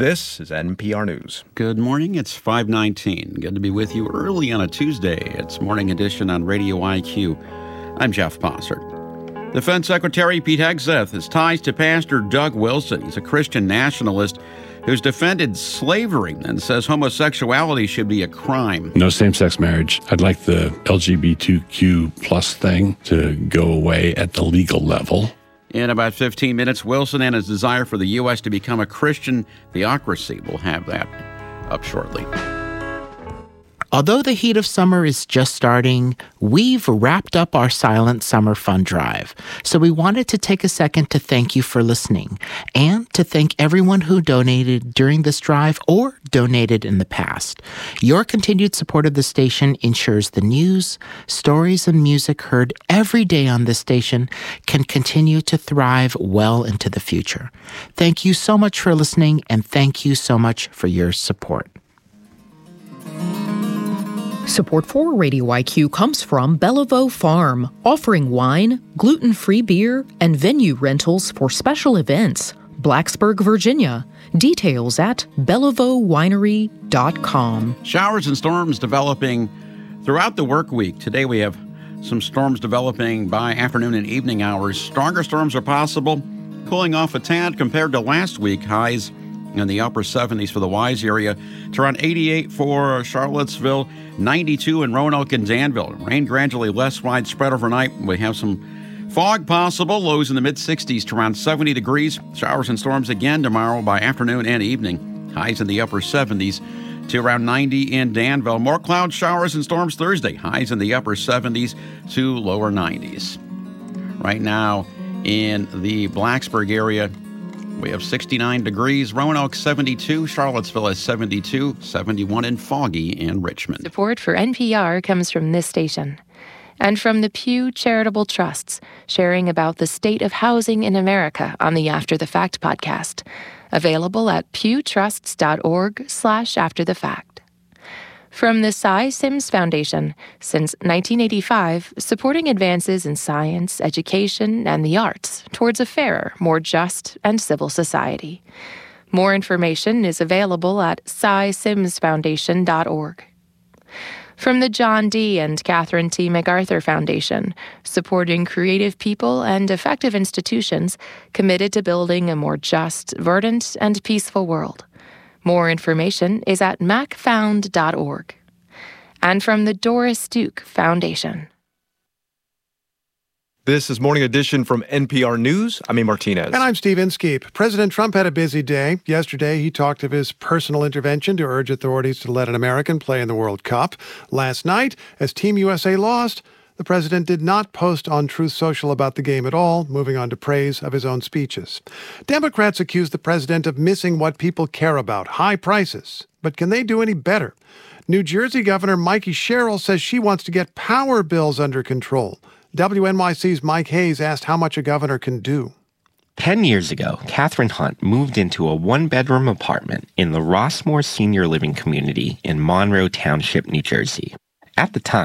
This is NPR News. Good morning. It's 5:19. Good to be with you early on a Tuesday. It's Morning Edition on Radio IQ. I'm Jeff Possert. Defense Secretary Pete Hegseth has ties to Pastor Doug Wilson. He's a Christian nationalist who's defended slavery and says homosexuality should be a crime. No same-sex marriage. I'd like the LGBTQ plus thing to go away at the legal level. In about 15 minutes, Wilson and his desire for the U.S. to become a Christian theocracy. We'll have that up shortly. Although the heat of summer is just starting, we've wrapped up our Silent Summer Fund Drive. So we wanted to take a second to thank you for listening and to thank everyone who donated during this drive or donated in the past. Your continued support of the station ensures the news, stories, and music heard every day on this station can continue to thrive well into the future. Thank you so much for listening, and thank you so much for your support. Support for Radio IQ comes from Bellevaux Farm, offering wine, gluten-free beer, and venue rentals for special events. Blacksburg, Virginia. Details at BellevauxWinery.com. Showers and storms developing throughout the work week. Today we have some storms developing by afternoon and evening hours. Stronger storms are possible, cooling off a tad compared to last week. Highs in the upper 70s for the Wise area to around 88 for Charlottesville, 92 in Roanoke and Danville. Rain gradually less widespread overnight. We have some fog possible, lows in the mid-60s to around 70 degrees. Showers and storms again tomorrow by afternoon and evening. Highs in the upper 70s to around 90 in Danville. More cloud showers and storms Thursday. Highs in the upper 70s to lower 90s. Right now in the Blacksburg area, we have 69 degrees, Roanoke 72, Charlottesville is 72, 71 and foggy in Richmond. Support for NPR comes from this station and from the Pew Charitable Trusts, sharing about the state of housing in America on the After the Fact podcast, available at pewtrusts.org/afterthefact. From the Cy Sims Foundation, since 1985, supporting advances in science, education, and the arts towards a fairer, more just, and civil society. More information is available at cysimsfoundation.org. From the John D. and Catherine T. MacArthur Foundation, supporting creative people and effective institutions committed to building a more just, verdant, and peaceful world. More information is at macfound.org. And from the Doris Duke Foundation. This is Morning Edition from NPR News. I'm A. Martinez. And I'm Steve Inskeep. President Trump had a busy day. Yesterday, he talked of his personal intervention to urge authorities to let an American play in the World Cup. Last night, as Team USA lost, the president did not post on Truth Social about the game at all, moving on to praise of his own speeches. Democrats accuse the president of missing what people care about, high prices. But can they do any better? New Jersey Governor Mikey Sherrill says she wants to get power bills under control. WNYC's Mike Hayes asked how much a governor can do. 10 years ago, Catherine Hunt moved into a one-bedroom apartment in the Rossmore Senior Living Community in Monroe Township, New Jersey. At the time,